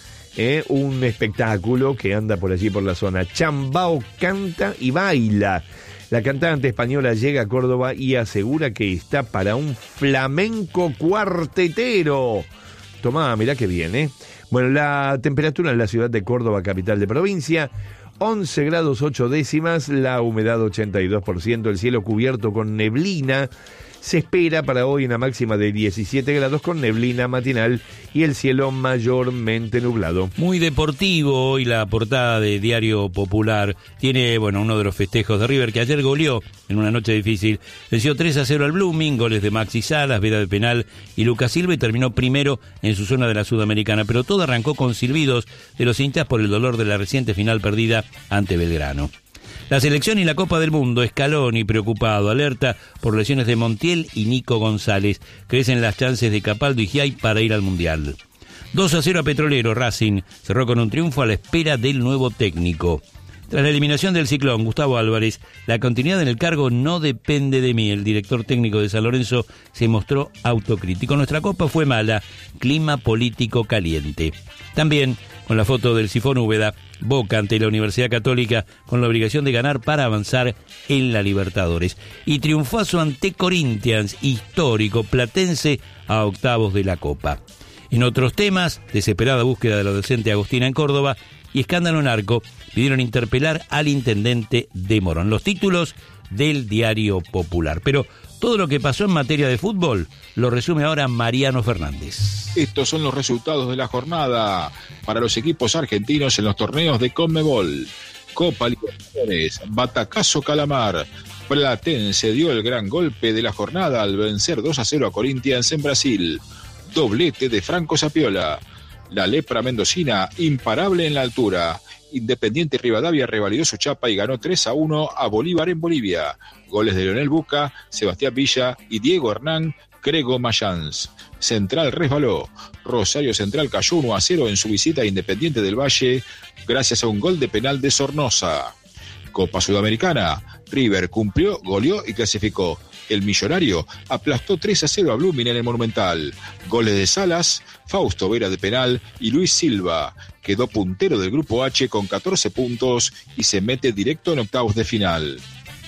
un espectáculo que anda por allí por la zona. Chambao canta y baila. La cantante española llega a Córdoba y asegura que está para un flamenco cuartetero. Tomá, mirá qué bien, Bueno, la temperatura en la ciudad de Córdoba, capital de provincia, 11 grados 8 décimas, la humedad 82%, el cielo cubierto con neblina. Se espera para hoy una máxima de 17 grados con neblina matinal y el cielo mayormente nublado. Muy deportivo hoy la portada de Diario Popular. Tiene, uno de los festejos de River que ayer goleó en una noche difícil. Venció 3-0 al Blooming, goles de Maxi Salas, Vera de penal y Lucas Silva, y terminó primero en su zona de la Sudamericana. Pero todo arrancó con silbidos de los hinchas por el dolor de la reciente final perdida ante Belgrano. La selección y la Copa del Mundo, Scaloni preocupado, alerta por lesiones de Montiel y Nico González. Crecen las chances de Capaldo y Giai para ir al Mundial. 2-0 a Petrolero, Racing cerró con un triunfo a la espera del nuevo técnico. Tras la eliminación del Ciclón, Gustavo Álvarez, la continuidad en el cargo no depende de mí. El director técnico de San Lorenzo se mostró autocrítico. Nuestra Copa fue mala, clima político caliente. También, con la foto del Sifón Úbeda, Boca ante la Universidad Católica con la obligación de ganar para avanzar en la Libertadores. Y triunfazo ante Corinthians, histórico, Platense a octavos de la Copa. En otros temas, desesperada búsqueda de la docente Agostina en Córdoba y escándalo narco, pidieron interpelar al intendente de Morón. Los títulos del Diario Popular. Pero todo lo que pasó en materia de fútbol lo resume ahora Mariano Fernández. Estos son los resultados de la jornada para los equipos argentinos en los torneos de Conmebol. Copa Libertadores, batacazo Calamar. Platense dio el gran golpe de la jornada al vencer 2-0 a Corinthians en Brasil. Doblete de Franco Sapiola. La lepra mendocina, imparable en la altura. Independiente Rivadavia revalidó su chapa y ganó 3-1 a Bolívar en Bolivia. Goles de Leonel Buca, Sebastián Villa y Diego Hernán Crego Mayans. Central resbaló. Rosario Central cayó 1-0 en su visita a Independiente del Valle gracias a un gol de penal de Sornosa. Copa Sudamericana. River cumplió, goleó y clasificó. El Millonario aplastó 3-0 a Blooming en el Monumental. Goles de Salas, Fausto Vera de penal y Luis Silva. Quedó puntero del Grupo H con 14 puntos y se mete directo en octavos de final.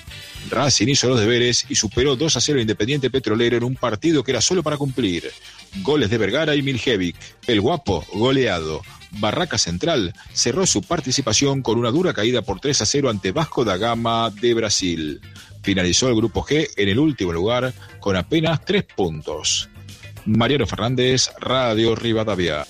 Racing hizo los deberes y superó 2-0 a Independiente Petrolero en un partido que era solo para cumplir. Goles de Vergara y Miljevic. El Guapo, goleado. Barraca Central cerró su participación con una dura caída por 3-0 ante Vasco da Gama de Brasil. Finalizó el Grupo G en el último lugar con apenas 3 puntos. Mariano Fernández, Radio Rivadavia.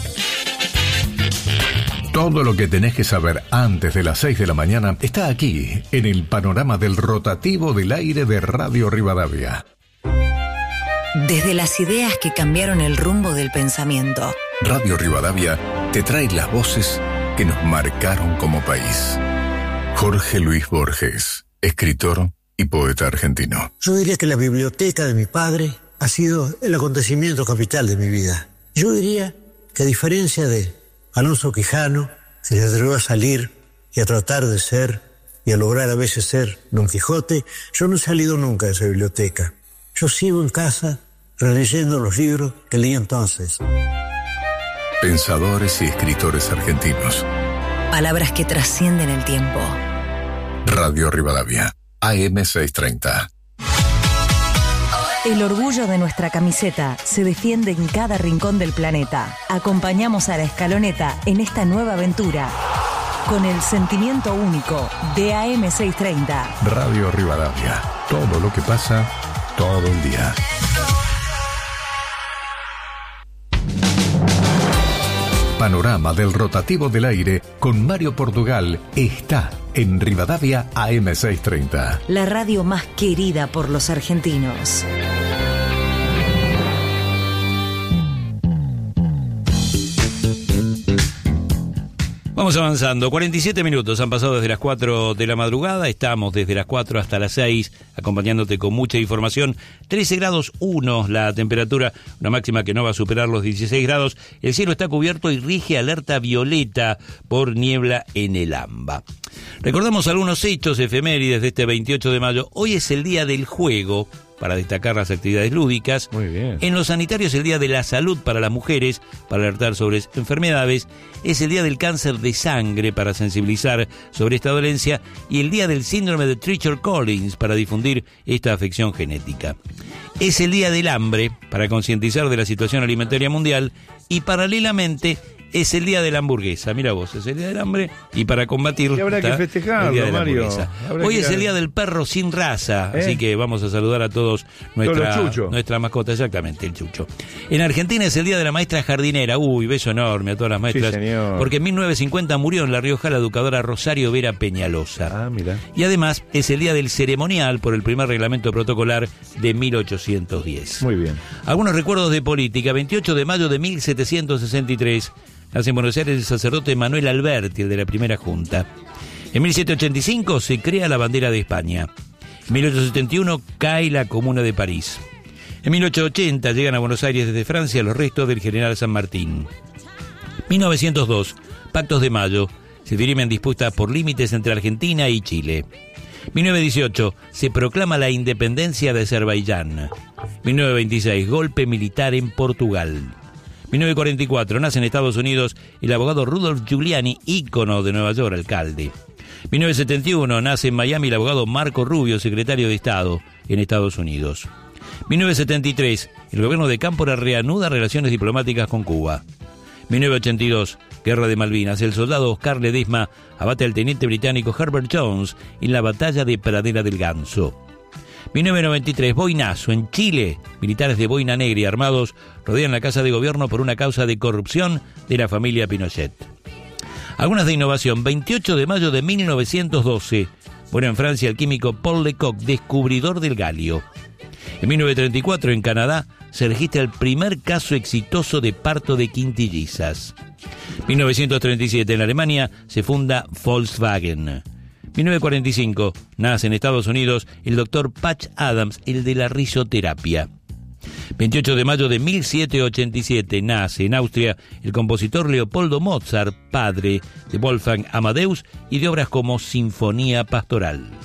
Todo lo que tenés que saber antes de las 6 de la mañana está aquí, en el panorama del rotativo del aire de Radio Rivadavia. Desde las ideas que cambiaron el rumbo del pensamiento. Radio Rivadavia te trae las voces que nos marcaron como país. Jorge Luis Borges, escritor y poeta argentino. Yo diría que la biblioteca de mi padre ha sido el acontecimiento capital de mi vida. Yo diría que a diferencia de Alonso Quijano, se le atrevió a salir y a tratar de ser y a lograr a veces ser Don Quijote, yo no he salido nunca de esa biblioteca. Yo sigo en casa releyendo los libros que leí entonces. Pensadores y escritores argentinos. Palabras que trascienden el tiempo. Radio Rivadavia, AM 630. El orgullo de nuestra camiseta se defiende en cada rincón del planeta. Acompañamos a la escaloneta en esta nueva aventura con el sentimiento único de AM 630. Radio Rivadavia, todo lo que pasa todo el día. Panorama del rotativo del aire con Mario Portugal está en Rivadavia AM 630. La radio más querida por los argentinos. Vamos avanzando, 47 minutos han pasado desde las 4 de la madrugada, estamos desde las 4 hasta las 6 acompañándote con mucha información. 13 grados 1 la temperatura, una máxima que no va a superar los 16 grados. El cielo está cubierto y rige alerta violeta por niebla en el AMBA. Recordamos algunos hechos efemérides de este 28 de mayo. Hoy es el día del juego, para destacar las actividades lúdicas. Muy bien. En los sanitarios, el Día de la Salud para las mujeres, para alertar sobre enfermedades. Es el Día del Cáncer de Sangre, para sensibilizar sobre esta dolencia. Y el Día del Síndrome de Treacher-Collins, para difundir esta afección genética. Es el Día del Hambre, para concientizar de la situación alimentaria mundial. Y paralelamente es el Día de la Hamburguesa. Mira vos, es el Día del Hambre y para combatirlo y habrá que festejarlo, Mario. Hoy es el Día del Perro sin raza, así que vamos a saludar a todos nuestra mascota, exactamente, el Chucho. En Argentina es el Día de la Maestra Jardinera. Uy, beso enorme a todas las maestras. Sí, señor. Porque en 1950 murió en La Rioja la educadora Rosario Vera Peñalosa. Ah, mira. Y además es el Día del Ceremonial por el primer reglamento protocolar de 1810. Muy bien. Algunos recuerdos de política. 28 de mayo de 1763. Nace en Buenos Aires el sacerdote Manuel Alberti, el de la primera junta. En 1785 se crea la bandera de España. En 1871 cae la Comuna de París. En 1880 llegan a Buenos Aires desde Francia los restos del general San Martín. 1902, Pactos de Mayo, se dirimen disputas por límites entre Argentina y Chile. 1918, se proclama la independencia de Azerbaiyán. 1926, golpe militar en Portugal. 1944, nace en Estados Unidos el abogado Rudolph Giuliani, ícono de Nueva York, alcalde. 1971, nace en Miami el abogado Marco Rubio, secretario de Estado en Estados Unidos. 1973, el gobierno de Cámpora reanuda relaciones diplomáticas con Cuba. 1982, Guerra de Malvinas, el soldado Oscar Ledesma abate al teniente británico Herbert Jones en la batalla de Pradera del Ganso. 1993, Boinazo, en Chile, militares de Boina Negra y armados rodean la Casa de Gobierno por una causa de corrupción de la familia Pinochet. Algunas de innovación. 28 de mayo de 1912, muere en Francia el químico Paul Lecoq, descubridor del galio. En 1934, en Canadá, se registra el primer caso exitoso de parto de quintillizas. 1937, en Alemania, se funda Volkswagen. 1945, nace en Estados Unidos el doctor Patch Adams, el de la risoterapia. 28 de mayo de 1787, nace en Austria el compositor Leopoldo Mozart, padre de Wolfgang Amadeus y de obras como Sinfonía Pastoral.